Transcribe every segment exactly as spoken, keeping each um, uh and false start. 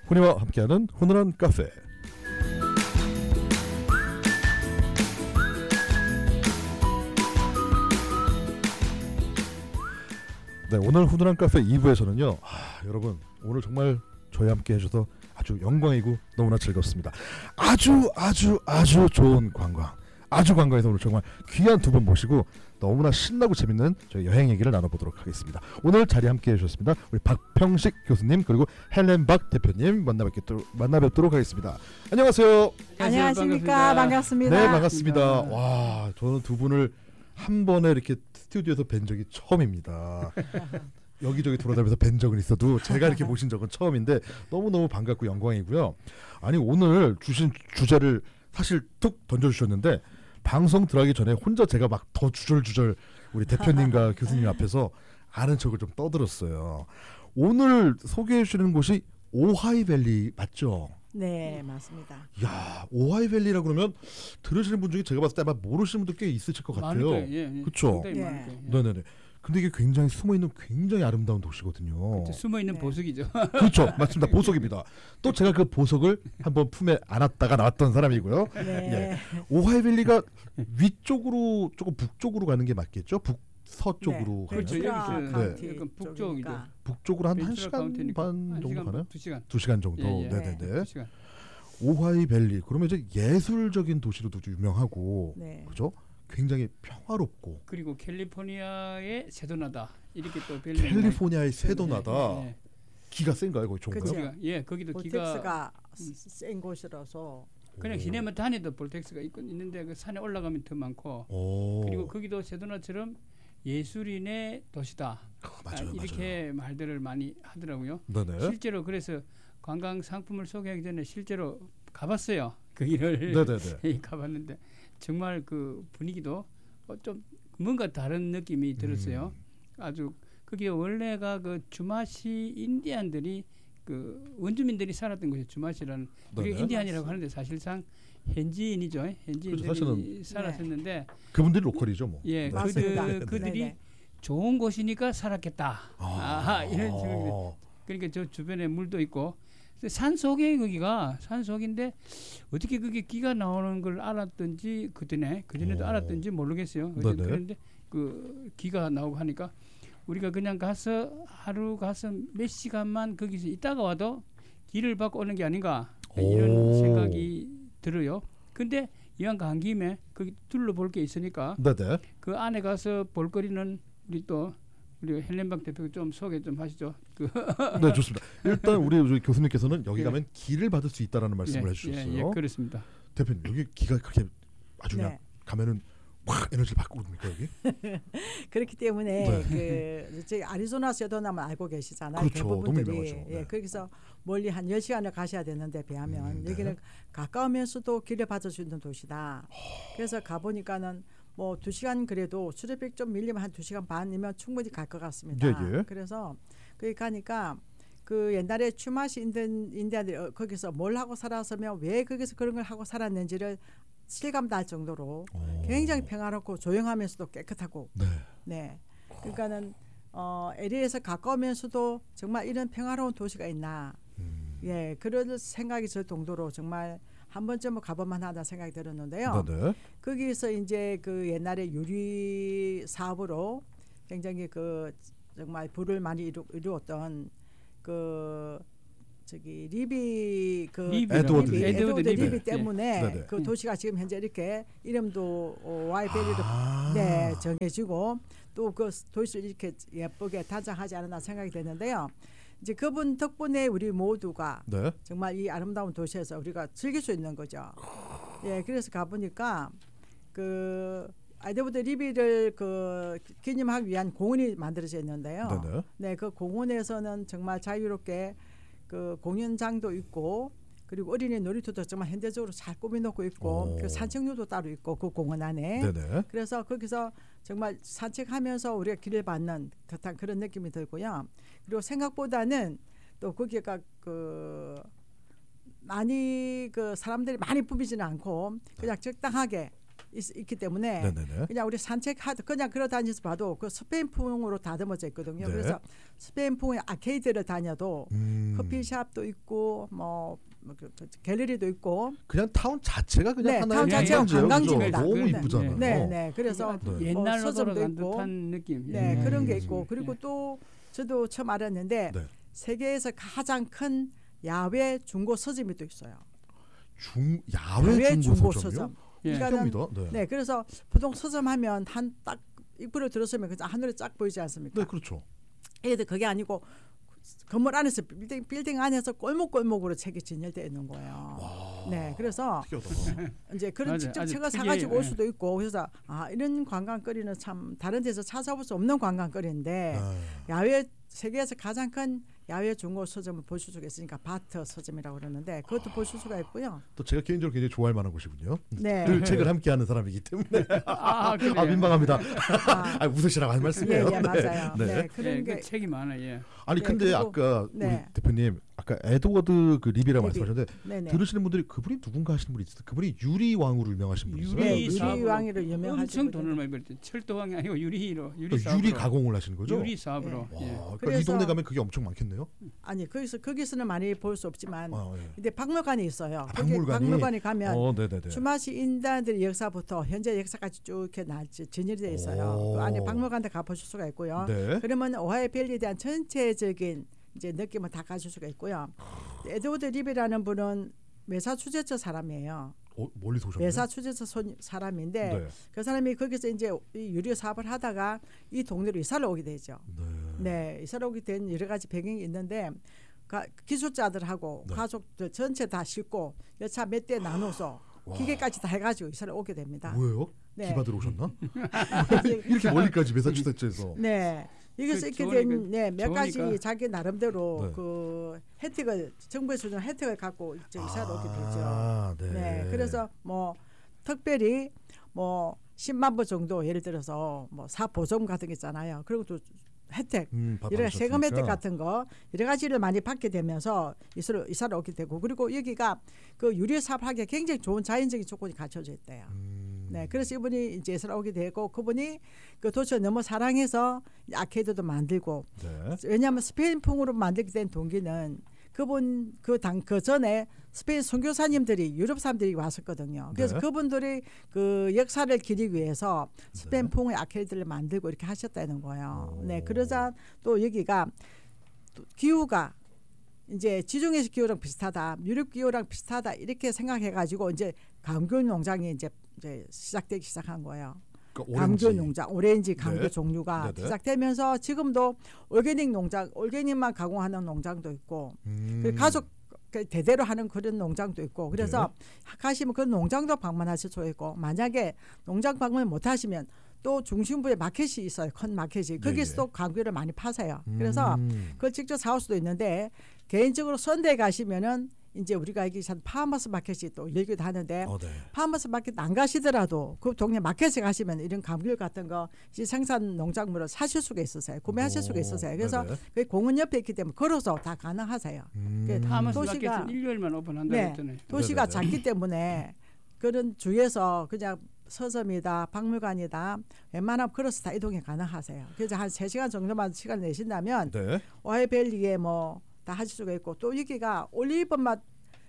훈이와 함께하는 훈훈한 카페. 네, 오늘 훈훈한 카페 이 부에서는요. 아, 여러분 오늘 정말 저희와 함께 해주셔서 아주 영광이고 너무나 즐겁습니다. 아주 아주 아주 좋은 관광, 아주 관광에서 오늘 정말 귀한 두 분 모시고 너무나 신나고 재밌는 저희 여행 얘기를 나눠보도록 하겠습니다. 오늘 자리 함께 해주셨습니다. 우리 박평식 교수님 그리고 헬렌박 대표님 만나뵙도록, 만나뵙도록 하겠습니다. 안녕하세요. 안녕하십니까. 반갑습니다. 네, 반갑습니다. 와, 저는 두 분을 한 번에 이렇게 스튜디오에서 뵌 적이 처음입니다. 여기저기 돌아다니면서 뵌 적은 있어도 제가 이렇게 모신 적은 처음인데 너무너무 반갑고 영광이고요. 아니 오늘 주신 주제를 사실 툭 던져주셨는데 방송 들어가기 전에 혼자 제가 막 더 주절주절 우리 대표님과 교수님 앞에서 아는 척을 좀 떠들었어요. 오늘 소개해 주시는 곳이 오하이밸리 맞죠? 네, 맞습니다. 야, 오하이밸리라 그러면 들으시는 분 중에 제가 봤을 때 아마 모르시는 분도 꽤 있으실 것 같아요. 예, 예. 그렇죠? 예. 네네네. 근데 이게 굉장히 숨어 있는 굉장히 아름다운 도시거든요. 그렇죠. 숨어 있는 네. 보석이죠. 그렇죠, 맞습니다. 보석입니다. 또 제가 그 보석을 한번 품에 안았다가 나왔던 사람이고요. 네. 예. 오하이밸리가 위쪽으로 조금 북쪽으로 가는 게 맞겠죠? 북서쪽으로 네. 가나요? 그렇죠. 벤츄라 여기서 카운티 약간 북쪽이죠. 쪽이니까. 북쪽으로 한 한 벤츄라 시간 카운티니까 반 한 정도 시간 가나요? 두 시간. 두 시간 정도. 예, 예. 네네네. 두 시간. 오하이밸리 그러면 이제 예술적인 도시로도 유명하고, 네. 그죠? 굉장히 평화롭고. 그리고 캘리포니아의 세도나다 이렇게 또 별명. 캘리포니아의 세도나다. 예, 예. 기가 센가요? 거기 좋은가요? 그죠. 기가, 예, 거기도 기가 볼텍스가 센 곳이라서. 그냥 시내만 다녀도 볼텍스가 있고 있는데 그 산에 올라가면 더 많고. 오. 그리고 거기도 세도나처럼 예술인의 도시다. 아, 맞아요, 아, 이렇게 말들을 많이 하더라고요. 네네. 실제로 그래서 관광 상품을 소개하기 전에 실제로 가봤어요. 그 길을 네네네. 가봤는데 정말 그 분위기도 어, 좀 뭔가 다른 느낌이 들었어요. 음. 아주 그게 원래가 그 주마시 인디안들이 그 원주민들이 살았던 곳이 주마시라는 우리가 네네. 인디안이라고 하는데 사실상 현지인이죠. 현지인들이 그렇죠. 사실은 살았었는데 그분들이 로컬이죠, 뭐. 예, 네. 맞습니다. 그들, 그들이 네네. 좋은 곳이니까 살았겠다. 아, 아, 이런 생각이. 그러니까 저 주변에 물도 있고 산 속에 거기가 산 속인데 어떻게 그게 기가 나오는 걸 알았던지 그전에 그전에도 오. 알았던지 모르겠어요. 네네. 그런데 그 기가 나오고 하니까 우리가 그냥 가서 하루 가서 몇 시간만 거기서 있다가 와도 길을 받고 오는 게 아닌가 이런 오. 생각이 들어요. 근데 이왕 간 김에 거기 둘러볼 게 있으니까 네네. 그 안에 가서 볼거리는 우리 또 우리 헬렌박 대표 좀 소개 좀 하시죠. 그 네, 좋습니다. 일단 우리 저희 교수님께서는 여기 예. 가면 길을 받을 수 있다라는 말씀을 예, 해주셨어요. 예, 예, 그렇습니다. 대표님 여기 기가 그렇게 아주 그냥 네. 가면은 확 에너지를 받고 그럽니까 여기? 그렇기 때문에 네. 그 저기 아리조나 세도나만 알고 계시잖아요. 그렇죠. 대부분들이. 너무 유명하죠. 네. 예, 거기서 멀리 한 열 시간을 가셔야 되는데 비하면 음, 네. 여기는 가까우면서도 길을 받을 수 있는 도시다. 그래서 가보니까는 뭐 두 시간 그래도 수레백 좀 밀리면 한 두 시간 반이면 충분히 갈 것 같습니다. 예, 예. 그래서 거기 가니까 그 옛날에 추마시 인디언, 인디안들이 어, 거기서 뭘 하고 살았으면 왜 거기서 그런 걸 하고 살았는지를 실감 날 정도로 오. 굉장히 평화롭고 조용하면서도 깨끗하고 네. 네. 그러니까는 어, 엘에이에서 가까우면서도 정말 이런 평화로운 도시가 있나. 음. 예, 그럴 생각이 들 정도로 정말 한 번쯤은 가볼만 하다 생각이 들었는데요. 네네. 거기서 이제 그 옛날에 유리 사업으로 굉장히 그 정말 부를 많이 이루, 이루었던 그 저기 리비 그 리비, 에드워드 리비, 리비. 에드워드 리비. 리비 예. 때문에 네네. 그 도시가 지금 현재 이렇게 이름도 어, 와이베리로 아. 네 정해지고 또 그 도시를 이렇게 예쁘게 단장하지 않았나 생각이 되는데요. 이제 그분 덕분에 우리 모두가 네. 정말 이 아름다운 도시에서 우리가 즐길 수 있는 거죠. 예, 그래서 가보니까 그 에드워드 리비를 그 기념하기 위한 공원이 만들어져 있는데요. 네네. 네, 그 공원에서는 정말 자유롭게 그 공연장도 있고 그리고 어린이 놀이터도 정말 현대적으로 잘 꾸며놓고 있고 오. 그 산책로도 따로 있고 그 공원 안에 네네. 그래서 거기서 정말 산책하면서 우리가 길을 받는 듯한 그런 느낌이 들고요. 그리고 생각보다는 또 거기가 그 많이 그 사람들이 많이 붐비지는 않고 그냥 적당하게 있, 있기 때문에 네네네. 그냥 우리 산책하듯 그냥 걸어 다니면서 봐도 그 스페인풍으로 다듬어져 있거든요. 네. 그래서 스페인풍의 아케이드를 다녀도 음. 커피숍도 있고 뭐, 뭐 그, 그, 갤러리도 있고 그냥 타운 자체가 그냥 네, 하나의 타운 자체가 관광지예요. 관광지입니다. 그죠? 너무 네. 이쁘잖아요. 네, 네. 그래서 네. 뭐 옛날로 서점도 돌아간 있고 듯한 느낌. 네, 음. 그런 게 있고 그리고 또 저도 처음 알았는데 네. 세계에서 가장 큰 야외 중고 서점이 또 있어요. 중 야외 중고 서점이요? 예. 그러니까는 신기합니다. 네. 네, 그래서 보통 서점 하면 한 딱 입구로 들어서면 그냥 하늘에 쫙 보이지 않습니까? 네, 그렇죠. 얘들 그게 아니고 건물 안에서 빌딩 빌딩 안에서 골목골목으로 책이 진열되어 있는 거예요. 와. 네, 그래서 특이하다. 이제 그런 맞아요. 직접 아주 책을 특이해요. 사가지고 올 예. 수도 있고 그래서 아 이런 관광거리는 참 다른 데서 찾아볼 수 없는 관광거리인데 네. 야외 세계에서 가장 큰 야외 중고 서점을 보실 수가 있으니까 바트 서점이라고 그러는데 그것도 보실 수가 있고요. 또 제가 개인적으로 굉장히 좋아할 만한 곳이군요. 네. 늘 책을 함께하는 사람이기 때문에 아, 그래요? 아 민망합니다. 아, 아, 웃으시라고 한 예, 말씀이에요. 예, 맞아요. 네. 네, 네. 그런 예, 게 그 책이 많아요. 예. 아니 네, 근데 그리고- 아까 네. 우리 대표님 아까 에드워드 그 리비라고 리비. 말씀하셨는데 네네. 들으시는 분들이 그분이 누군가 하시는 분이 있어요. 그분이 유리 왕으로 유명하신 분이세요. 유리 네, 사업으로 유리 왕으로 유명하신 엄청 분인데. 돈을 많이 벌었죠. 철도왕이 아니고 유리로 유리 그 사업으로. 유리 가공을 하시는 거죠? 유리 사업으로. 와, 예. 그러니까 이 그래서- 동네 가면 그게 엄청 많겠네요. 아니 거기서 거기서는 많이 볼 수 없지만 아, 예. 근데 박물관이 있어요. 아, 거기 박물관이? 박물관에 가면 어, 네네네. 주마시 인단들의 역사부터 현재 역사까지 쭉 이렇게 나 진열이 되어 있어요. 오. 그 안에 박물관도 가보실 수가 있고요. 네. 그러면 오하이오 밸리에 대한 전체적인 이제 느낌을 다 가질 수가 있고요. 에드워드 리비라는 분은 매사추세츠 사람이에요. 어, 멀리서 오셨네요. 매사추세츠 손- 사람인데 네. 그 사람이 거기서 이제 이 유리 사업을 하다가 이 동네로 이사를 오게 되죠. 네. 네, 이사를 오게 된 여러 가지 배경이 있는데 가, 기술자들하고 네. 가족들 전체 다 싣고 여차 몇 대 나눠서 와. 기계까지 다 해가지고 이사를 오게 됩니다. 뭐예요? 네. 기받으러 오셨나? 이제- 이렇게 멀리까지 매사추세츠에서. 네. 여기서 그 있게 좋으니까- 된 네, 몇 가지 좋으니까. 자기 나름대로 네. 그 혜택을 정부에서 주는 혜택을 갖고 이제 이사를 오게 되죠. 아, 네. 네. 그래서 뭐 특별히 뭐 십만 불 정도 예를 들어서 뭐 사보점 같은 게 있잖아요. 그리고 또 혜택 음, 받- 여러 가지 세금 혜택 받으셨으니까. 같은 거 여러 가지를 많이 받게 되면서 이사를 이사를 오게 되고 그리고 여기가 그 유리 사업하기에 굉장히 좋은 자연적인 조건이 갖춰져 있대요. 음. 네, 그래서 이분이 이제 이사를 오게 되고 그분이 그 도시를 너무 사랑해서 아케이드도 만들고 네. 왜냐하면 스페인풍으로 만들게 된 동기는 그분 그 당 그 전에 스페인 선교사님들이 유럽 사람들이 왔었거든요. 그래서 네. 그분들이 그 역사를 기리기 위해서 스페인풍의 아케이드를 만들고 이렇게 하셨다는 거예요. 오. 네, 그러자 또 여기가 또 기후가 이제 지중해식 기후랑 비슷하다, 유럽 기후랑 비슷하다 이렇게 생각해가지고 이제 감귤 농장이 이제 이제 시작되기 시작한 거예요. 그러니까 감귤 오렌지. 농장, 오렌지 감귤 네. 종류가 네네. 시작되면서 지금도 올게닉 농장, 올게닉만 가공하는 농장도 있고, 음. 그리고 가족 그 대대로 하는 그런 농장도 있고, 그래서 네. 가시면 그 농장도 방문하실 수 있고, 만약에 농장 방문 못 하시면 또 중심부에 마켓이 있어요, 큰 마켓이. 거기서 예. 또 감귤을 많이 파세요. 그래서 음. 그걸 직접 사올 수도 있는데 개인적으로 선대에 가시면은 이제 우리가 여기 산 파머스 마켓이 또 열기도 하는데 어, 네. 파머스 마켓 안 가시더라도 그 동네 마켓에 가시면 이런 감귤 같은 거 생산 농작물을 사실 수가 있으세요. 구매하실 오, 수가 있으세요. 그래서 네네. 그 공원 옆에 있기 때문에 걸어서 다 가능하세요. 음. 그 파머스 도시가- 마켓은 일요일만 오픈한다고 네, 했잖아요. 도시가 네네네. 작기 때문에 그런 주에서 그냥 서점이다, 박물관이다, 웬만하면 걸어서 다 이동이 가능하세요. 그래서 한 세 시간 정도만 시간 내신다면 네. 오하이밸리에 뭐 다 하실 수가 있고 또 여기가 올리브맛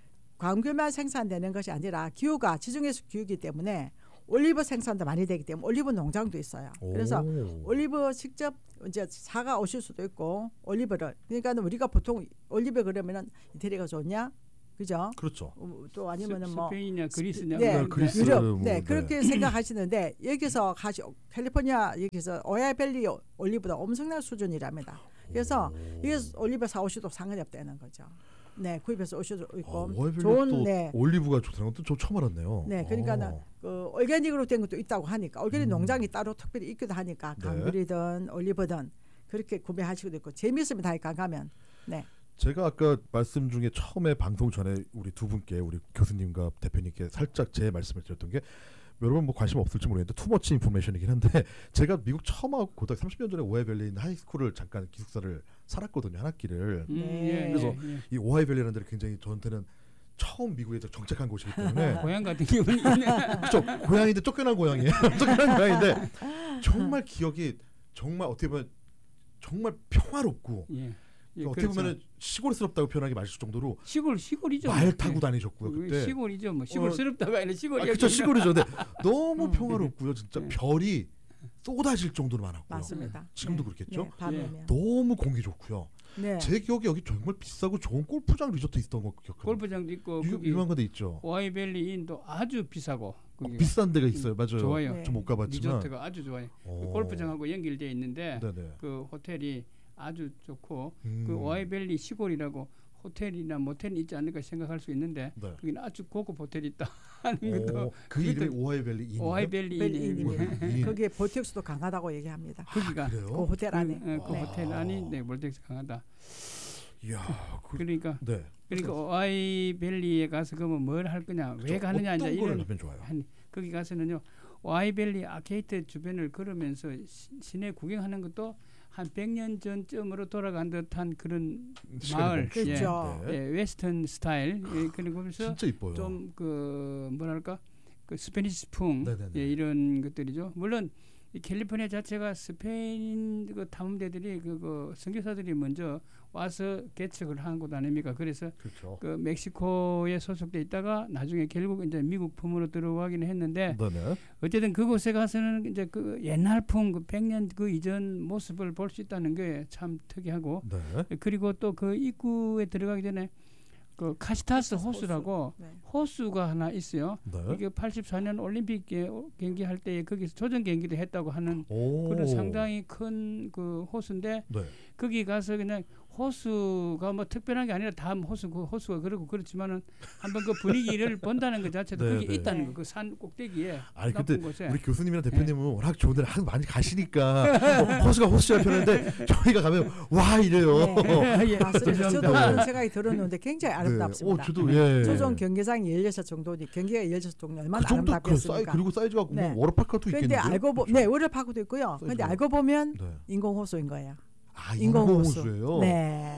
광귤만 생산되는 것이 아니라 기후가 지중해수 기후이기 때문에 올리브 생산도 많이 되기 때문에 올리브 농장도 있어요. 그래서 오. 올리브 직접 이제 사가 오실 수도 있고 올리브를 그러니까 우리가 보통 올리브 그러면은 이태리가 좋냐, 그죠? 그렇죠. 어, 또 아니면은 뭐 스페인이냐 그리스냐 네, 네, 그리스 유럽, 뭐, 네, 네. 그렇게 생각하시는데 여기서 가시 캘리포니아 여기서 오하이오밸리 올리브도 엄청난 수준이랍니다. 그래서 여기서 올리브 사오셔도 상관이 없다는 거죠. 네, 구입해서 오셔도 있고 아, 좋은 또 네, 올리브가 좋다는 것도 저 처음 알았네요. 네, 그러니까는 어. 그 올게닉으로 된 것도 있다고 하니까 올게닉 음. 농장이 따로 특별히 있기도 하니까 네. 감귤이든 올리브든 그렇게 구매하시기도 있고 재미있으면 다니까 가면 네, 제가 아까 말씀 중에 처음에 방송 전에 우리 두 분께 우리 교수님과 대표님께 살짝 제 말씀을 드렸던 게 여러분 뭐 관심 없을지 모르겠는데 투머치 인포메이션이긴 한데 제가 미국 처음 하고 고등학교 삼십 년 전에 오하이오밸리에 있는 하이스쿨을 잠깐 기숙사를 살았거든요, 한 학기를. 음, 네. 예, 그래서 예, 예. 이 오하이오밸리라는 데를 굉장히 저한테는 처음 미국에 정착한 곳이기 때문에 고향 같은 기분이 있네. 그렇죠. 고향인데 쫓겨난 고향이에요. 쫓겨난 고향인데 정말 기억이 정말 어떻게 보면 정말 평화롭고 예. 예, 어떻게 그렇죠. 보면 시골스럽다고 표현하기 맞을 정도로 시골 시골이죠. 말 타고 예. 다니셨고요 그때. 시골이죠. 뭐 시골스럽다가 아니라 시골이. 아, 그렇죠. 시골이죠. 근데 너무 음. 평화롭고요. 진짜 네. 별이 쏟아질 정도로 많았고요. 맞습니다. 지금도 네. 그렇겠죠. 네, 밤이면. 너무 공기 좋고요. 네. 제 기억에 여기 정말 비싸고 좋은 골프장 리조트 있었던 거 기억해요. 골프장도 있고 유, 거기 유명한 데 있죠. 오하이밸리 인도 아주 비싸고 어, 비싼 데가 있어요. 맞아요. 좋아요. 네. 좀 못 가봤지만. 리조트가 아주 좋아요. 오. 그 골프장하고 연결되어 있는데 네네. 그 호텔이 아주 좋고 음. 그 오하이밸리 시골이라고 호텔이나 모텔이 있지 않을까 생각할 수 있는데 네. 거기는 아주 고급 호텔이 있다 하는 것도 오, 그 이름이 오하이밸리 인. 오하이밸리 벨리인입니다. 인. 거기에 볼텍스도 강하다고 얘기합니다. 거기가 그래요? 그 호텔 안에. 그, 어, 그 네. 호텔 안이 네 몰텍스 강하다. 이야, 그, 그러니까 네. 그러니까 오하이밸리에 가서 그러면 뭘 할 거냐, 왜 가느냐 이제 어떤 걸 이런 하면 좋아요. 한 거기 가서는요 오하이밸리 아케이트 주변을 걸으면서 시, 시내 구경하는 것도 한 백 년 전쯤으로 돌아간 듯한 그런 마을, 시간이 멈추죠. 그렇죠. 네. 예, 웨스턴 스타일 예, 그리고 그래서 진짜 이뻐요. 좀 그 뭐랄까 그 스페니시풍 네네네. 예, 이런 것들이죠. 물론 이 캘리포니아 자체가 스페인 그 탐험대들이 그, 그 선교사들이 먼저 와서 개척을 한 곳 아닙니까? 그래서 그렇죠. 그 멕시코에 소속돼 있다가 나중에 결국 이제 미국 품으로 들어가기는 했는데 네네. 어쨌든 그곳에 가서는 이제 그 옛날풍 그 백 년 그 이전 모습을 볼 수 있다는 게 참 특이하고 네. 그리고 또 그 입구에 들어가기 전에 그 카시타스 호수라고 네. 호수가 하나 있어요. 네. 이게 팔십사 년 올림픽 게- 경기 할 때 거기서 조정 경기도 했다고 하는 오. 그런 상당히 큰 그 호수인데 네. 거기 가서 그냥 호수가 뭐 특별한 게 아니라 다 호수 그 호수가 그렇고 그렇지만은 한번 그 분위기를 본다는 것 자체도 네, 거기 네. 있다는 네. 거 그 산 꼭대기에 아니 높은 근데 곳에 우리 교수님이랑 대표님은 워낙 좋은 데를 한 많이 가시니까 뭐 호수가 호수라 표현하는데 저희가 가면 와 이래요. 예, 맞습니다. 저도 네. 그런 생각이 들었는데 굉장히 아름답습니다. 네. 어, 저도 예. 조정 경기장이 열여섯 정도니 경기가 열여섯 정도 얼마나 그 정도 그 사이 아름답겠습니까? 그리고 사이즈가 네. 뭐 워터파크도 그런데 있겠는데. 알고 보, 네 워터파크도 있고요. 사이즈가. 근데 알고 보면 네. 인공 호수인 거예요. 아 인공 인공 호수. 호수예요. 네.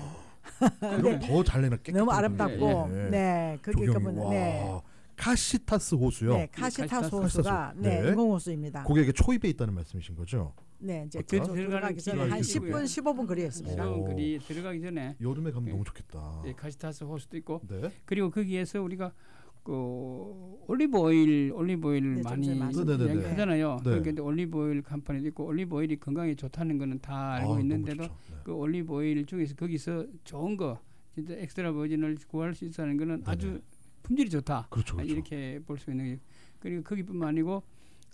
그럼 더 잘 내나 깨끗하게. 너무 아름답고 예. 네 거기 조경이 가면 와. 네. 카시타스 호수요. 네, 카시타스 카시타스 호수가 호수. 네, 네. 인공 호수입니다. 고객에 초입에 있다는 말씀이신 거죠? 네, 이제 그 저 들어가는 들어가기 전에 길에 한 있고요. 십 분, 십오 분 거리에 있습니다. 오. 새로운 글이 들어가기 전에 여름에 가면 네. 너무 좋겠다. 예, 카시타스 호수도 있고 네. 그리고 거기에서 우리가 그 올리브 오일 올리브 오일 네, 많이 좀 많이 네네네. 이야기하잖아요. 네. 그러니까 이제 올리브 오일 컴퍼니도 있고 올리브 오일이 건강에 좋다는 거는 다 알고 아, 있는데도 너무 좋죠. 네. 그 올리브 오일 중에서 거기서 좋은 거 진짜 엑스트라 버진을 구할 수 있다는 거는 네네. 아주 품질이 좋다. 그렇죠, 그렇죠. 이렇게 볼 수 있는 게 그리고 거기뿐만 아니고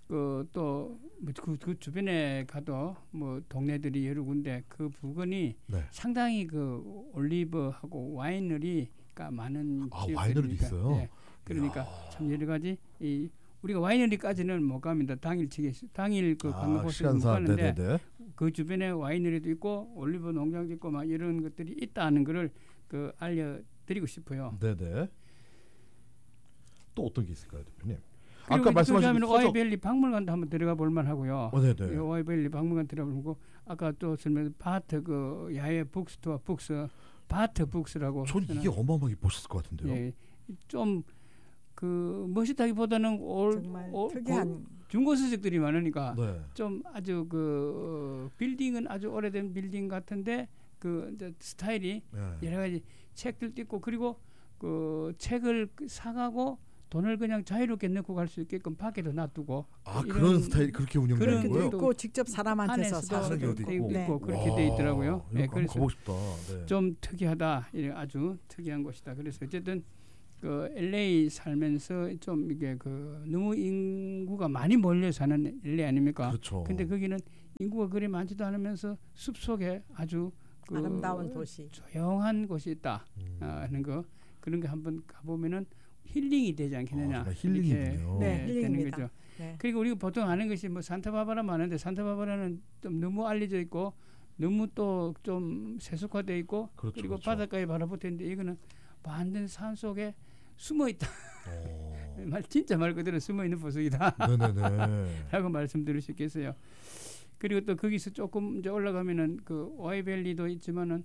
그또그 그 주변에 가도 뭐 동네들이 여러 군데 그 부근이 네. 상당히 그 올리브하고 와이너리가 많은 아, 지역들이니까. 와이너리도 있어요? 예. 그러니까 참 여러 가지 이 우리가 와이너리까지는 못 갑니다. 당일치기 당일 그 관광 아, 코스를 못 시간상 가는데 네네네. 그 주변에 와이너리도 있고 올리브 농장도 있고 막 이런 것들이 있다는 거를 그 알려드리고 싶어요. 네네. 또 어떤 게 있을까요, 대표님? 그리고 아까 말씀하신 하면 그 서적. 오하이밸리 박물관도 한번 들어가 볼 만하고요. 어, 네네. 이 오하이밸리 박물관 들어가 보고 아까 또 설명 바트 그 야외 북스토어 북스 바트 북스라고 전 이게 어마어마하게 멋있을 것 같은데요. 예, 좀 그 멋있다기보다는 올, 정말 올 특이한 중고 서적들이 많으니까 네. 좀 아주 그 어, 빌딩은 아주 오래된 빌딩 같은데 그 이제 스타일이 네. 여러 가지 책들도 있고 그리고 그 책을 사가고 돈을 그냥 자유롭게 넣고 갈 수 있게끔 밖에도 놔두고 아 이런 그런 스타일 그렇게 운영되는 그런 그렇게도 거예요? 또 있고 직접 사람한테서 안에서도 사서 사는 경우도 돼 있고. 있고 네. 그렇게 돼 있더라고요. 와, 예, 이거 한번 그래서 가보고 싶다. 네. 좀 특이하다. 이래 아주 특이한 곳이다. 그래서 어쨌든 그 엘에이 살면서 좀 이게 그 너무 인구가 많이 몰려 사는 엘에이 아닙니까? 그렇죠. 근데 거기는 인구가 그리 많지도 않으면서 숲 속에 아주 그 아름다운 도시. 조용한 곳이 있다 음. 아, 하는 거 그런 게 한번 가보면은 힐링이 되지 않겠느냐. 아, 정말 힐링이군요. 이렇게, 네, 예, 되는 힐링입니다. 거죠. 네. 그리고 우리가 보통 아는 것이 뭐 산타바바라 많은데 산타바바라는 좀 너무 알려져 있고 너무 또 좀 세속화돼 있고 그렇죠, 그리고 그렇죠. 바닷가에 바로 붙어 있는데 이거는 완전 산 속에 숨어 있다. 어. 말 진짜 말 그대로 숨어 있는 보석이다. 네네네. 라고 말씀드릴 수 있겠어요. 그리고 또 거기서 조금 이제 올라가면은 그 오하이밸리도 있지만은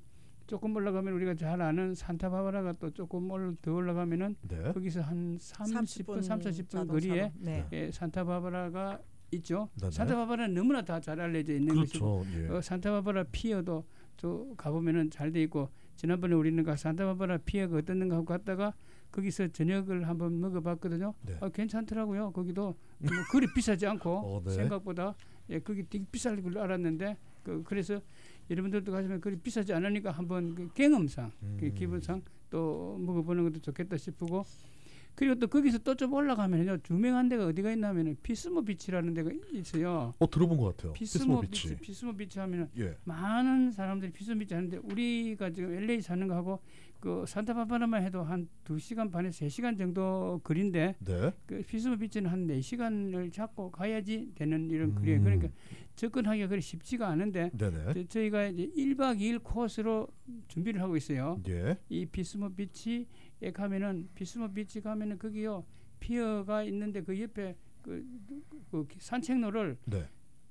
조금 올라가면 우리가 잘 아는 산타바바라가 또 조금 올라, 더 올라가면은 네. 거기서 한 삼십 분, 삼, 사십 분 자동차로. 거리에 네. 예, 산타바바라가 있죠. 네네. 산타바바라는 너무나 다 잘 알려져 있는 것이고 그렇죠. 예. 어, 산타바바라 피어도 또 가보면은 잘 돼 있고 지난번에 우리는 그 산타바바라 피어가 어떻는가 하고 갔다가 거기서 저녁을 한번 먹어봤거든요. 네. 어, 괜찮더라고요. 거기도 뭐 그리 비싸지 않고 어, 네. 생각보다 예, 거기 되게 비쌀 걸 알았는데 그, 그래서 여러분들도 가시면 그리 비싸지 않으니까 한번 그 경험상 음. 그 기분상 또 먹어보는 것도 좋겠다 싶고 그리고 또 거기서 또 좀 올라가면요 유명한 데가 어디가 있냐면은 피스모 비치라는 데가 있어요. 어 들어본 것 같아요. 피스모 피스모 비치. 비치. 피스모 비치 하면은 예. 많은 사람들이 피스모 비치 하는데 우리가 지금 엘에이 사는 거 하고 그 산타바바라만 해도 한 두 시간 반에서 세 시간 정도 거리인데 네. 그 피스모 비치는 한 네 시간을 잡고 가야지 되는 이런 음. 거리예요. 그러니까 접근하기가 그리 쉽지가 않은데 네네. 저, 저희가 이제 일 박 이 일 코스로 준비를 하고 있어요. 예. 이 피스모 비치에 가면은 피스모 비치 가면은 거기요 피어가 있는데 그 옆에 그, 그 산책로를 네.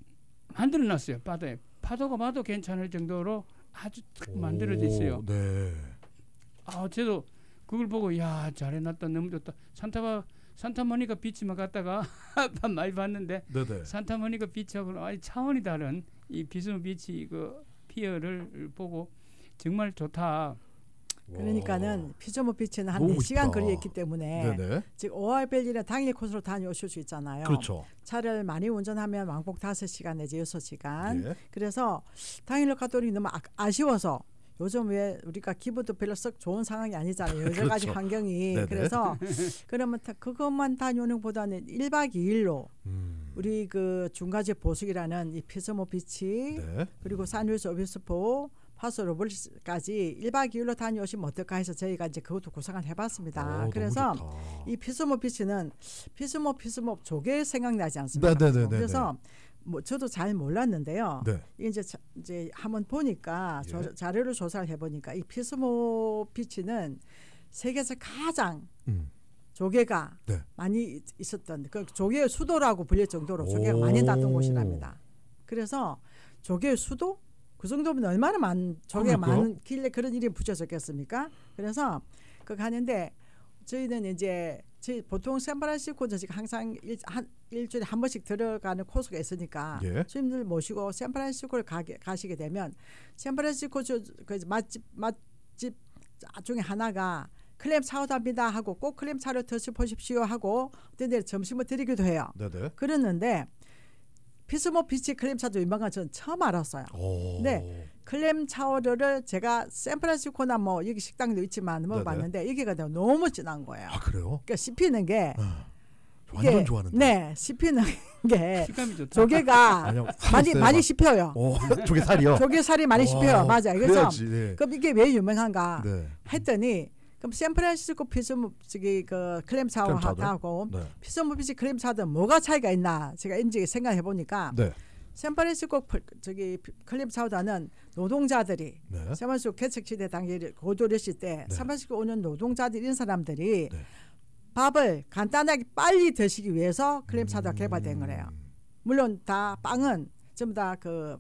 만들어 놨어요. 바다에 파도가 봐도 괜찮을 정도로 아주 탁 만들어져 있어요. 오, 네. 아, 저도 그걸 보고 야 잘해놨다 너무 좋다. 산타바 산타모니카 비치만 갔다가 많이 봤는데 네네. 산타모니카 비치하고는 아주 차원이 다른 이 피스모 비치 그 피어를 보고 정말 좋다. 그러니까는 피스모 비치는 한 너무 네 시간 멋있다. 거리에 있기 때문에 네네. 지금 오알벨리나 당일 코스로 다녀오실 수 있잖아요. 그렇죠. 차를 많이 운전하면 왕복 다섯 시간 내지 여섯 시간. 예. 그래서 당일로 가도록 너무 아, 아쉬워서 요즘 왜 우리가 기분도 별로 썩 좋은 상황이 아니잖아요. 여러 가지 그렇죠. 환경이. 네네. 그래서 그러면 다 그것만 다녀오는 것보다는 일 박 이 일로 음. 우리 그 중가지 보석이라는 이 피스모 비치 네. 그리고 산루이스 오비스포 파소로블까지 일 박 이 일로 다녀오시면 어떨까 해서 저희가 이제 그것도 구상을 해봤습니다. 오, 그래서 너무 좋다. 이 피스모 비치는 피스모 피스모 조개 생각나지 않습니까? 네네네네. 그래서 뭐 저도 잘 몰랐는데요. 네. 이제 자, 이제 한번 보니까 예. 조, 자료를 조사를 해보니까 이 피스모 비치는 세계에서 가장 음. 조개가 네. 많이 있- 있었던 그 조개의 수도라고 불릴 정도로 조개가 오. 많이 났던 곳이랍니다. 그래서 조개의 수도 그 정도면 얼마나 많은 조개가 그러니까요. 많길래 그런 일이 붙여졌겠습니까? 그래서 그 가는데 저희는 이제 저희 보통 샌프란시스코는 지금 항상 일, 한 일주일에 한 번씩 들어가는 코스가 있으니까 예. 주님들 모시고 샌프란시스코를 가게, 가시게 되면 샌프란시스코 저, 그 맛집 맛집 중에 하나가 클램 차우답니다 하고 꼭 클램 차를 드셔보십시오 하고 어떤 데 점심을 드리기도 해요. 네네. 그랬는데 피스모 비치 클램 차도 유명한 전 처음 알았어요. 오. 네. 클램 차우를 제가 샌프란시스코나 뭐 여기 식당도 있지만 먹어봤는데 여기가 너무 진한 거예요. 아 그래요? 그러니까 씹히는 게 아, 이게 완전 좋아하는데. 네, 씹히는 게 식감이 좋다. 조개가 아니요, 많이 살았어요, 많이 막. 씹혀요. 오, 조개 살이요. 조개 살이 많이 와, 씹혀요. 맞아요. 그래서 그래야지, 네. 그럼 이게 왜 유명한가 네. 했더니 그럼 샌프란시스코 피스모 저기 그 클램 클램 차우더? 차우하고 네. 피스모 비치 클램 차우더 뭐가 차이가 있나 제가 인지 생각해 보니까 네. 샌프란시스코 프- 저기 피- 클램 차우더는 노동자들이 네. 샌프란시스코 개척시대 당시에 고도렸을 때 네. 샌프란시스코 오는 노동자들 이런 사람들이 네. 밥을 간단하게 빨리 드시기 위해서 클램 차우더가 개발된 음. 거래요. 물론 다 빵은 전부 다그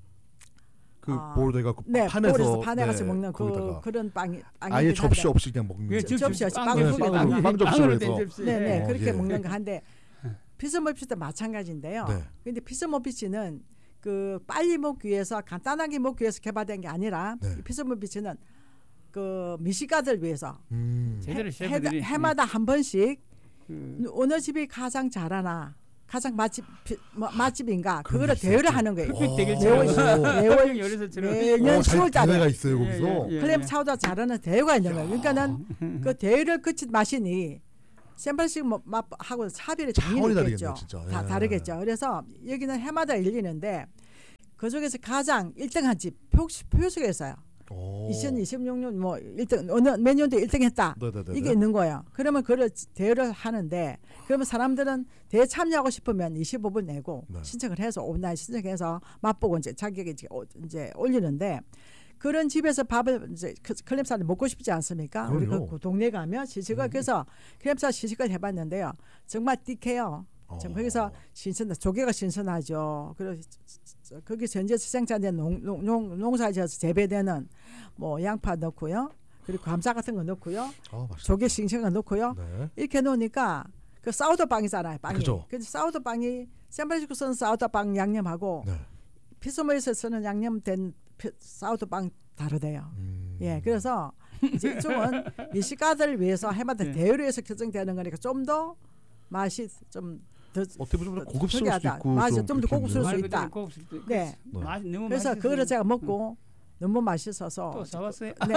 그 아, 볼에 갖고 네, 판에서 볼에서 판에서 네, 먹는 그 거기다가 그런 빵이 아예 접시 한데, 없이 그냥 먹는 그게 거. 접- 접시 없이 빵 빵 접시, 후에 빵, 빵. 빵 접시로 빵으로 된 해서. 접시. 네네 어, 그렇게 예. 먹는 거 한데 피스모 비치도 마찬가지인데요. 네. 근데 피스모 비치는 그 빨리 먹기 위해서 간단하게 먹기 위해서 개발된 게 아니라 네. 이 피스모 비치는 그 미식가들 위해서 음. 제대로 해, 셰프들이 해마다 한 번씩 그, 어느 집이 가장 잘하나 가장 맛집 피- 뭐, 맛집인가 그런 그거를 게 있어요, 대회를 또. 하는 거예요. 흑백 대결 매월 처럼. 매월 요리사처럼. 매년 어, 잘 시월 달에 대회가 있어요 예, 거기서. 예, 예. 클램 차우더 잘하는 대회가 있는 거예요. 그러니까는 그 대회를 거친 맛이니 샌프란시스코 맛하고 차별이 당연히 차원이 있겠죠. 다르겠네요, 진짜. 다 예. 다르겠죠. 그래서 여기는 해마다 열리는데 그 중에서 가장 일 등한 집 표, 표수가 있어요. 오. 이천이십육 년 뭐 일 등 어느 몇 년도에 일 등 했다. 네네네. 이게 있는 거예요. 그러면 그걸 대회를 하는데 그러면 사람들은 대회 참여하고 싶으면 이십오 불 내고 네. 신청을 해서 온라인 신청해서 맛보고 이제 자격이 이제, 오- 이제 올리는데 그런 집에서 밥을 이제 그 클램살을 먹고 싶지 않습니까? 그럼요. 우리가 그 동네 가면 시식을 음. 그래서 클램살 시식을 해봤는데요. 정말 띡해요. 참 어. 거기서 신선 조개가 신선하죠. 그리고 거기 현재 생산된 농, 농, 농, 농사지어서 재배되는 뭐 양파 넣고요. 그리고 감자 같은 거 넣고요. 어, 조개 싱싱한 거 넣고요. 네. 이렇게 놓으니까 그 사우더 빵이잖아요. 빵이. 그죠. 그래서 사우더 빵이 샌프란시스코 쓰는 사우더 빵 양념하고 네. 피스모에서 쓰는 양념된 피, 사우더 빵 다르대요. 음. 예, 그래서 이제 이쪽은 미식가들을 위해서 해마다 네. 대회로 해서 결정되는 거니까 좀 더 맛이 좀 더 어떻게 보면 좀 고급스러울 수도 특이하다. 있고 맞아, 좀 좀더 고급스러울 수 말 있다. 그대로 고급스럽- 네. 그 맛- 너무 그래서 맛있어서 그거를 제가 먹고 너무 맛있어서 또 사왔어요. 네.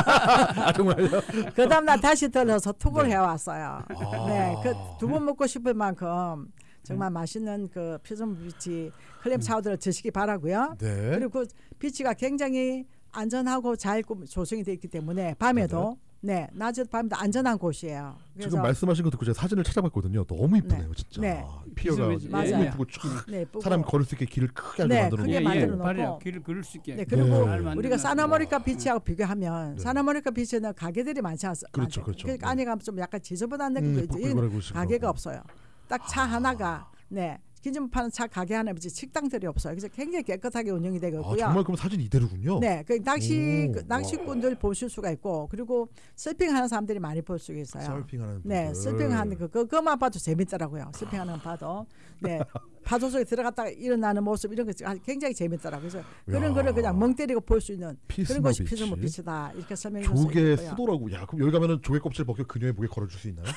아 정말요? 그 다음 날 다시 들러서 톡을 네. 해왔어요. 아. 네, 그 두 번 먹고 싶을 만큼 정말 맛있는 그 피존 비치 클램 차우더를 드시기 바라고요. 네. 그리고 그 비치가 굉장히 안전하고 잘 구- 조성이 되어 있기 때문에 밤에도 네, 낮에도 밤에도 안전한 곳이에요. 지금 말씀하신 거 듣고 제가 사진을 찾아봤거든요. 너무 이쁘네요, 네. 진짜. 네. 피어가 맞아요. 너무 이쁘고 쫙 네, 예쁘고. 사람이 걸을 수 있게 길을 크게 알게 네, 만들어 크게 놓고. 만들어 놓고. 발이야. 길을 걸을 수 있게. 네, 그리고 네. 잘 우리가 만들어놨어요. 사나모니카 비치하고 비교하면 네. 사나모니카 비치는 가게들이 많지 않습니까? 그렇죠, 그렇죠. 그러니까 네. 안에 가면 좀 약간 지저분한 음, 느낌도 있죠. 여기는 부글부글하고 싶고. 가게가 없어요. 딱 차 아. 하나가 네. 기존 파는 차 가게 하나 없지 식당들이 없어요. 그래서 굉장히 깨끗하게 운영이 되고 아, 있고요. 정말 그럼 사진 이대로군요. 네, 그 낚시 오, 그 낚시꾼들 보실 수가 있고 그리고 서핑하는 사람들이 많이 볼 수 있어요. 서핑하는 네, 분들. 서핑하는 그 그- 그것만 봐도 재밌더라고요. 서핑하는 거 봐도 네 파도 속에 들어갔다가 일어나는 모습 이런 거 굉장히 재밌더라고요. 그래서 그런 야. 거를 그냥 멍 때리고 볼 수 있는 그런 것이 피스모 피스모 비치. 비치다 이렇게 설명해 줄 수 조개 있고요. 수도라고. 야, 그럼 여기 가면은 조개 껍질 벗겨 그녀의 목에 걸어줄 수 있나요?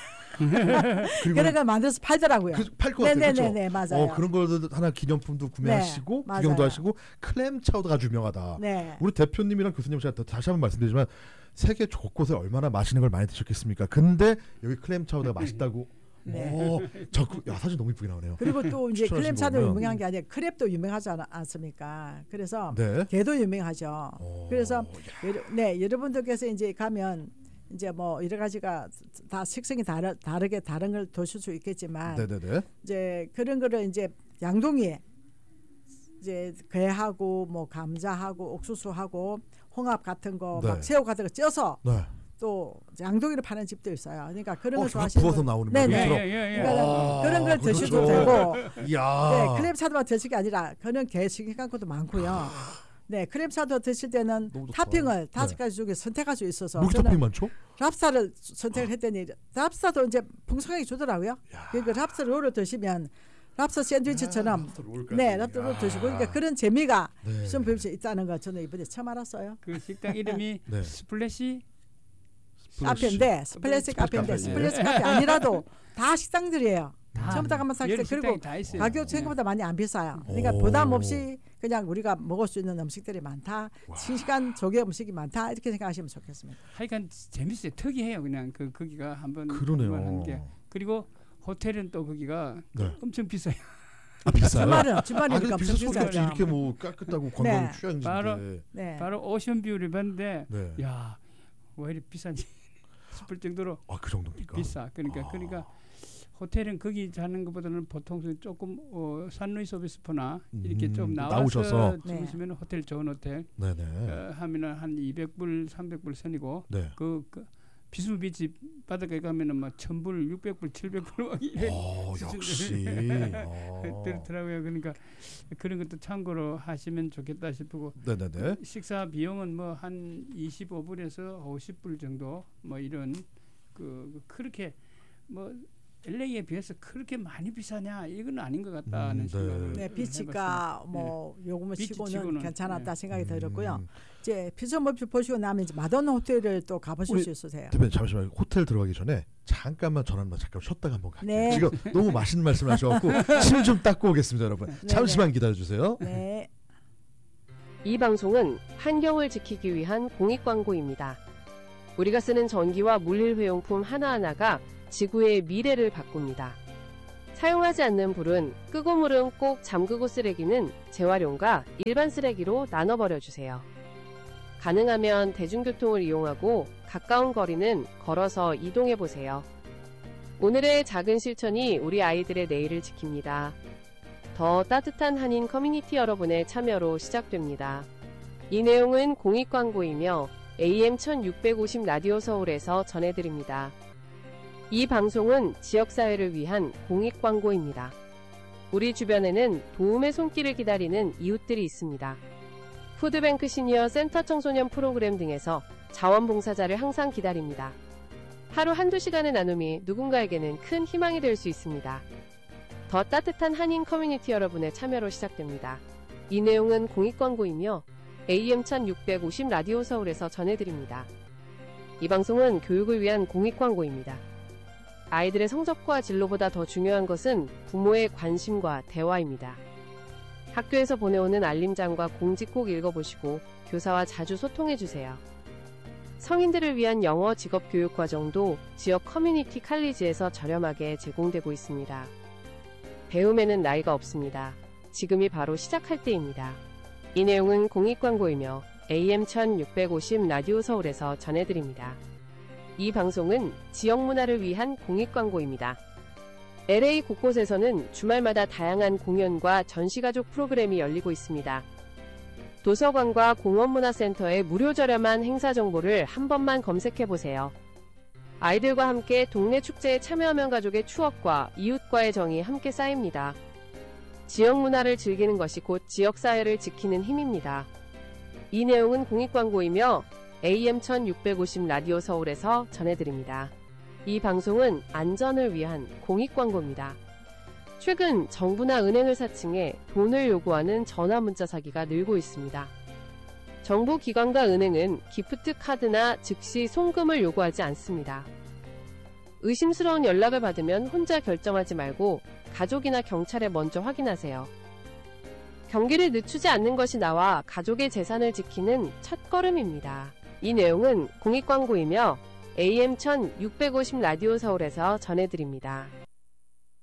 그리고 그런 걸 만들어서 팔더라고요. 그, 팔것 같아요. 그렇죠? 네네네 맞아요. 어, 그런 걸 하나 기념품도 구매하시고 네, 구경도 맞아요. 하시고 클램 차우더가 유명하다. 네. 우리 대표님이랑 교수님 제가 더- 다시 한번 말씀드리지만 세계 곳곳에 얼마나 맛있는 걸 많이 드셨겠습니까? 근데 여기 클램 차우더가 맛있다고. 네. 오, 자꾸 야 사진 너무 이쁘게 나오네요. 그리고 또 이제 추천하신 클램 차도 거면. 유명한 게 아니라 크랩도 유명하지 않, 않습니까? 그래서 네. 게도 유명하죠. 오, 그래서 야. 여러, 네 여러분들께서 이제 가면 이제 뭐 여러 가지가 다 식성이 다르, 다르게 다른 걸 드실 수 있겠지만 네네네. 이제 그런 거를 이제 양동이에 이제 게하고 뭐 감자하고 옥수수하고 홍합 같은 거 막 네. 새우 같은 거 쪄서 네. 또 양동이를 파는 집도 있어요. 그러니까 그런 어, 걸 막 좋아하시는 부어서 분- 나오는 네네. 거죠. 예, 예, 예. 그러니까 아, 그런 걸 드셔도 그렇죠. 되고 이야. 네, 크랩 차도만 드실 게 아니라 그런 게 싱싱한 것도 많고요. 네, 크랩 차도 드실 때는 너무 좋다. 토핑을 다섯 네. 가지 중에 선택할 수 있어서 무기 저는 토핑 많죠? 랍스타를 선택을 했더니 랍스타도 이제 풍성하게 주더라고요. 야. 그러니까 랍스타 롤을 드시면 랍스타 샌드위치처럼 랍스터 롤까지. 네, 랍스타 롤 야. 드시고 그러니까 그런 재미가 네. 좀 별수 있다는 거 저는 이번에 처음 알았어요. 그 식당 이름이 네. 스플래시 카페인데 스플래시 카페인데 카페, 스플래시 예. 카페 아니라도 다 식당들이에요. 다 처음 다 가면 사실 여러 그리고 식당이 다 있어요. 가격 네. 생각보다 많이 안 비싸요. 그러니까 오. 부담 없이 그냥 우리가 먹을 수 있는 음식들이 많다. 와. 싱싱한 조개 음식이 많다. 이렇게 생각하시면 좋겠습니다. 하여간 재밌어요. 특이해요. 그냥 그 거기가 한번 그러네요. 한번 하는 게. 그리고 호텔은 또 거기가 네. 엄청 비싸요. 아, 비싸요? 주말은 아, 주말이니까 근데 엄청 비쌀 수밖에 없지. 비싸죠. 이렇게 뭐 깨끗하고 관광 네. 휴양지인데. 바로- 네. 바로 오션뷰를 봤는데 네. 야, 왜 이렇게 비싼지 싶을 정도로 아, 그 정도입니까? 비싸. 그러니까 아. 그러니까 호텔은 거기 자는 것보다는 보통 조금 어, 산루이스 오비스포나 이렇게 음, 좀 나와서 나오셔서. 주무시면 호텔 좋은 호텔 네네. 어, 하면은 한 이백 불, 삼백 불 선이고 네. 그, 그 비스무 비치 바닷가에 가면은 막 천 불, 육백 불, 칠백 불 막 이래 어, 역시. 어. 들더라고요. 그러니까 그런 것도 참고로 하시면 좋겠다 싶고 네네네. 식사 비용은 뭐 한 이십오 불에서 오십 불 정도 뭐 이런 그 그렇게 뭐 엘에이에 비해서 그렇게 많이 비싸냐 이건 아닌 것 같다는 음, 네. 생각을 네, 비치가 해봤습니다. 뭐 요금을 비치 치고는 치고는, 괜찮았다 네. 생각이 들었고요. 음. 이제 피서머피 보시고 나면 이제 마돈나 호텔을 또 가보실 우리 수 있으세요. 대표님 잠시만 호텔 들어가기 전에 잠깐만 전화만 잠깐 쉬었다가 한번 갈게요. 네. 지금 너무 맛있는 말씀을 하셔갖고 침 좀 닦고 오겠습니다, 여러분. 네, 잠시만 기다려주세요. 네. 이 방송은 환경을 지키기 위한 공익광고입니다. 우리가 쓰는 전기와 물일회용품 하나하나가 지구의 미래를 바꿉니다. 사용하지 않는 불은 끄고 물은 꼭 잠그고 쓰레기는 재활용과 일반 쓰레기로 나눠버려주세요. 가능하면 대중교통을 이용하고 가까운 거리는 걸어서 이동해보세요. 오늘의 작은 실천이 우리 아이들의 내일을 지킵니다. 더 따뜻한 한인 커뮤니티 여러분의 참여로 시작됩니다. 이 내용은 공익광고이며 에이엠 천육백오십 라디오 서울에서 전해드립니다. 이 방송은 지역사회를 위한 공익광고입니다. 우리 주변에는 도움의 손길을 기다리는 이웃들이 있습니다. 푸드뱅크 시니어 센터 청소년 프로그램 등에서 자원봉사자를 항상 기다립니다. 하루 한두 시간의 나눔이 누군가에게는 큰 희망이 될 수 있습니다. 더 따뜻한 한인 커뮤니티 여러분의 참여로 시작됩니다. 이 내용은 공익광고이며 에이엠 천육백오십 라디오 서울에서 전해드립니다. 이 방송은 교육을 위한 공익광고입니다. 아이들의 성적과 진로보다 더 중요한 것은 부모의 관심과 대화입니다. 학교에서 보내오는 알림장과 공지 꼭 읽어보시고 교사와 자주 소통해주세요. 성인들을 위한 영어 직업교육 과정도 지역 커뮤니티 칼리지에서 저렴하게 제공되고 있습니다. 배움에는 나이가 없습니다. 지금이 바로 시작할 때입니다. 이 내용은 공익광고이며 에이엠 천육백오십 라디오 서울에서 전해드립니다. 이 방송은 지역 문화를 위한 공익광고입니다. 엘에이 곳곳에서는 주말마다 다양한 공연과 전시가족 프로그램이 열리고 있습니다. 도서관과 공원문화센터의 무료 저렴한 행사 정보를 한 번만 검색해보세요. 아이들과 함께 동네 축제에 참여하면 가족의 추억과 이웃과의 정이 함께 쌓입니다. 지역 문화를 즐기는 것이 곧 지역사회를 지키는 힘입니다. 이 내용은 공익광고이며 에이엠 천육백오십 라디오 서울에서 전해드립니다. 이 방송은 안전을 위한 공익광고입니다. 최근 정부나 은행을 사칭해 돈을 요구하는 전화문자 사기가 늘고 있습니다. 정부 기관과 은행은 기프트 카드나 즉시 송금을 요구하지 않습니다. 의심스러운 연락을 받으면 혼자 결정하지 말고 가족이나 경찰에 먼저 확인하세요. 경기를 늦추지 않는 것이 나와 가족의 재산을 지키는 첫걸음입니다. 이 내용은 공익광고이며 에이엠 천육백오십 라디오 서울에서 전해드립니다.